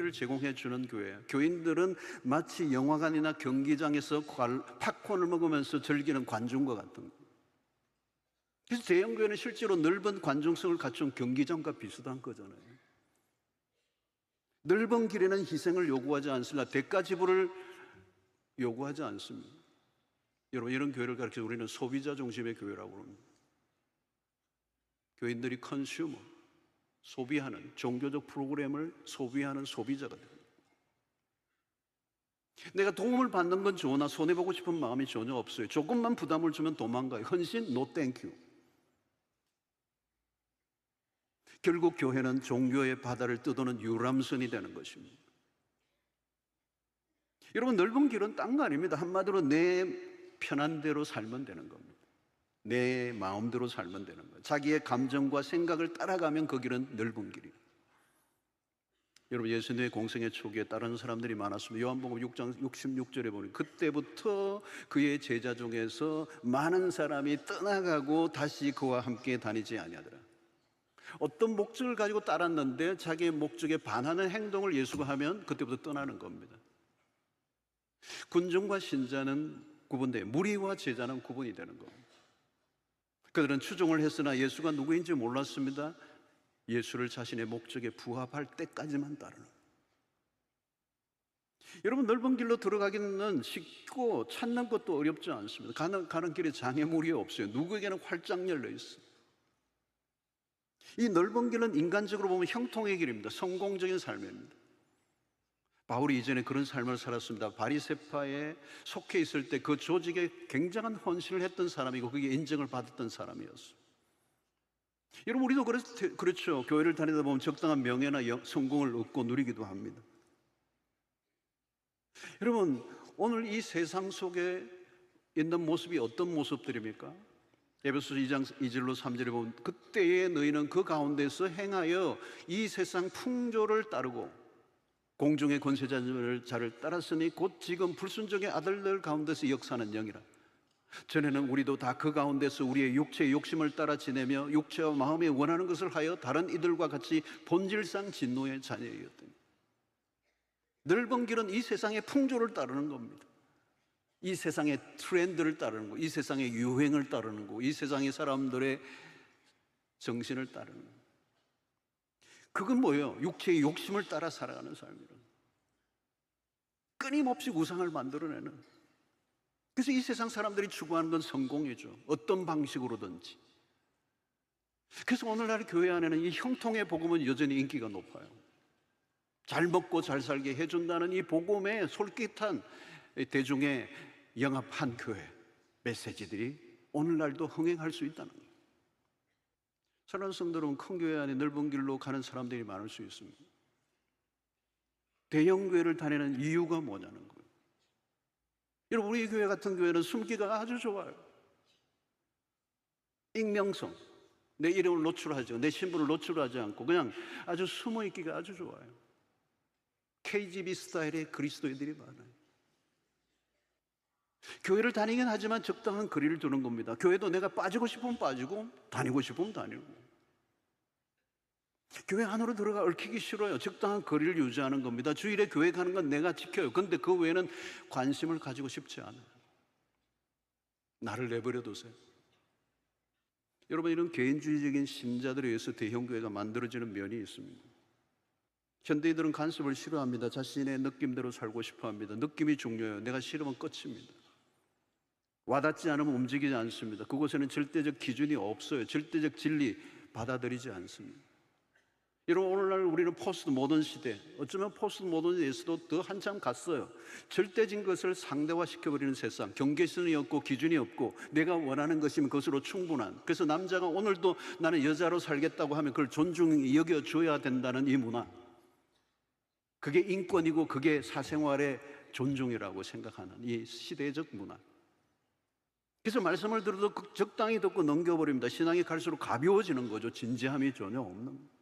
교류를 제공해 주는 교회예요. 교인들은 마치 영화관이나 경기장에서 팝콘을 먹으면서 즐기는 관중과 같은 거예요. 그래서 대형교회는 실제로 넓은 관중성을 갖춘 경기장과 비슷한 거잖아요. 넓은 길에는 희생을 요구하지 않습니다. 대가 지불을 요구하지 않습니다. 여러분, 이런 교회를 가르쳐 우리는 소비자 중심의 교회라고 합니다. 교인들이 컨슈머, 소비하는, 종교적 프로그램을 소비하는 소비자가 됩니다. 내가 도움을 받는 건 좋으나 손해보고 싶은 마음이 전혀 없어요. 조금만 부담을 주면 도망가요. 헌신, no thank you. 결국 교회는 종교의 바다를 떠도는 유람선이 되는 것입니다. 여러분, 넓은 길은 딴 거 아닙니다. 한마디로 내 편한 대로 살면 되는 겁니다. 내 마음대로 살면 되는 거예요. 자기의 감정과 생각을 따라가면 그 길은 넓은 길이에요. 여러분, 예수님의 공생의 초기에 따르는 사람들이 많았습니다. 요한복음 6장 66절에 보니 그때부터 그의 제자 중에서 많은 사람이 떠나가고 다시 그와 함께 다니지 아니하더라. 어떤 목적을 가지고 따랐는데 자기의 목적에 반하는 행동을 예수가 하면 그때부터 떠나는 겁니다. 군중과 신자는 구분돼요. 무리와 제자는 구분이 되는 겁니다. 그들은 추종을 했으나 예수가 누구인지 몰랐습니다. 예수를 자신의 목적에 부합할 때까지만 따르는 거예요. 여러분, 넓은 길로 들어가기는 쉽고 찾는 것도 어렵지 않습니다. 가는 길에 장애물이 없어요. 누구에게는 활짝 열려 있어요. 이 넓은 길은 인간적으로 보면 형통의 길입니다. 성공적인 삶입니다. 바울이 이전에 그런 삶을 살았습니다. 바리새파에 속해 있을 때 그 조직에 굉장한 헌신을 했던 사람이고 그게 인정을 받았던 사람이었어요. 여러분, 우리도 그렇죠. 교회를 다니다 보면 적당한 명예나 성공을 얻고 누리기도 합니다. 여러분, 오늘 이 세상 속에 있는 모습이 어떤 모습들입니까? 에베소서 2장 2절로 3절에 보면 그때에 너희는 그 가운데서 행하여 이 세상 풍조를 따르고 공중의 권세자를 따랐으니 곧 지금 불순종의 아들들 가운데서 역사하는 영이라. 전에는 우리도 다 그 가운데서 우리의 육체의 욕심을 따라 지내며 육체와 마음에 원하는 것을 하여 다른 이들과 같이 본질상 진노의 자녀였더니. 넓은 길은 이 세상의 풍조를 따르는 겁니다. 이 세상의 트렌드를 따르는 거, 이 세상의 유행을 따르는 거, 이 세상의 사람들의 정신을 따르는 거. 그건 뭐예요? 육체의 욕심을 따라 살아가는 삶이라. 끊임없이 우상을 만들어내는. 그래서 이 세상 사람들이 추구하는 건 성공이죠. 어떤 방식으로든지. 그래서 오늘날 교회 안에는 이 형통의 복음은 여전히 인기가 높아요. 잘 먹고 잘 살게 해준다는 이 복음에 솔깃한 대중의 영합한 교회 메시지들이 오늘날도 흥행할 수 있다는 거예요. 사랑하는 성도 여러분, 큰 교회 안에 넓은 길로 가는 사람들이 많을 수 있습니다. 대형 교회를 다니는 이유가 뭐냐는 거예요. 여러분, 우리 교회 같은 교회는 숨기가 아주 좋아요. 익명성, 내 이름을 노출하지, 내 신분을 노출하지 않고 그냥 아주 숨어있기가 아주 좋아요. KGB 스타일의 그리스도인들이 많아요. 교회를 다니긴 하지만 적당한 거리를 두는 겁니다. 교회도 내가 빠지고 싶으면 빠지고 다니고 싶으면 다니고. 교회 안으로 들어가 얽히기 싫어요. 적당한 거리를 유지하는 겁니다. 주일에 교회 가는 건 내가 지켜요. 그런데 그 외에는 관심을 가지고 싶지 않아요. 나를 내버려 두세요. 여러분, 이런 개인주의적인 신자들에 의해서 대형교회가 만들어지는 면이 있습니다. 현대인들은 간섭을 싫어합니다. 자신의 느낌대로 살고 싶어합니다. 느낌이 중요해요. 내가 싫으면 끝입니다. 와닿지 않으면 움직이지 않습니다. 그곳에는 절대적 기준이 없어요. 절대적 진리 받아들이지 않습니다. 여러분, 오늘날 우리는 포스트 모던 시대, 어쩌면 포스트 모던에서도 더 한참 갔어요. 절대적인 것을 상대화시켜버리는 세상, 경계선이 없고 기준이 없고 내가 원하는 것이면 그것으로 충분한. 그래서 남자가 오늘도 나는 여자로 살겠다고 하면 그걸 존중히 여겨줘야 된다는 이 문화, 그게 인권이고 그게 사생활의 존중이라고 생각하는 이 시대적 문화. 그래서 말씀을 들어도 적당히 듣고 넘겨버립니다. 신앙이 갈수록 가벼워지는 거죠. 진지함이 전혀 없는.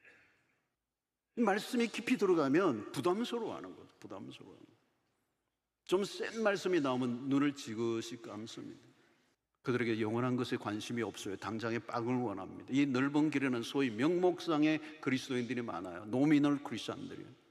말씀이 깊이 들어가면 부담스러워하는 거죠. 부담스러워하는 거죠. 좀 센 말씀이 나오면 눈을 지그시 감습니다. 그들에게 영원한 것에 관심이 없어요. 당장의 빵을 원합니다. 이 넓은 길에는 소위 명목상의 그리스도인들이 많아요. 노미널 크리스천들이요.